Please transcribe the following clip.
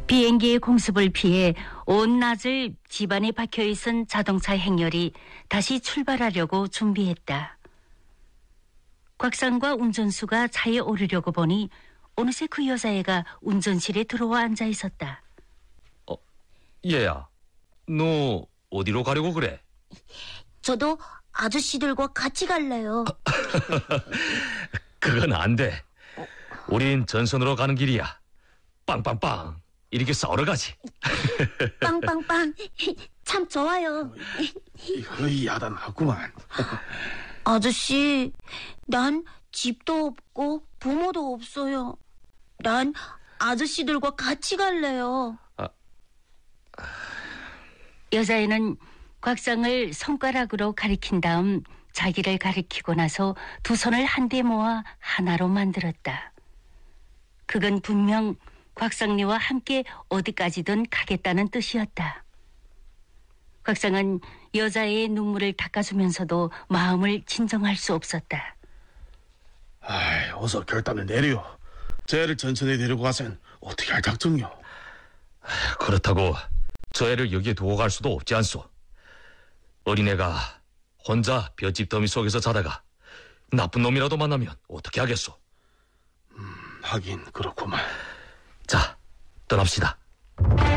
비행기의 공습을 피해 온 낮을 집안에 박혀있은 자동차 행렬이 다시 출발하려고 준비했다. 곽상과 운전수가 차에 오르려고 보니 어느새 그 여자애가 운전실에 들어와 앉아 있었다. 얘야, 너 어디로 가려고 그래? 저도 아저씨들과 같이 갈래요. 그건 안 돼. 우린 전선으로 가는 길이야. 빵빵빵 이렇게 싸우러 가지. 빵빵빵. 참 좋아요. 이거 야단하구만. 아저씨, 난 집도 없고 부모도 없어요. 난 아저씨들과 같이 갈래요. 여자애는 곽상을 손가락으로 가리킨 다음 자기를 가리키고 나서 두 손을 한데 모아 하나로 만들었다. 그건 분명 곽상리와 함께 어디까지든 가겠다는 뜻이었다. 곽상은 여자의 눈물을 닦아주면서도 마음을 진정할 수 없었다. 아이, 어서 결단을 내려. 쟤를 천천히 데리고 가선 어떻게 할 작정이요? 그렇다고 저 애를 여기에 두고 갈 수도 없지 않소. 어린애가 혼자 볏짚 더미 속에서 자다가 나쁜 놈이라도 만나면 어떻게 하겠소? 하긴 그렇구만. 자, 떠납시다.